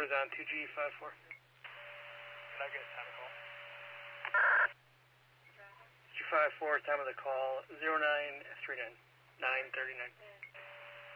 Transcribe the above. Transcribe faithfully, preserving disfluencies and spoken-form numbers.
is on two G five four. Nugget, time of call. G five four, time of the call, zero nine three nine, nine thirty-nine.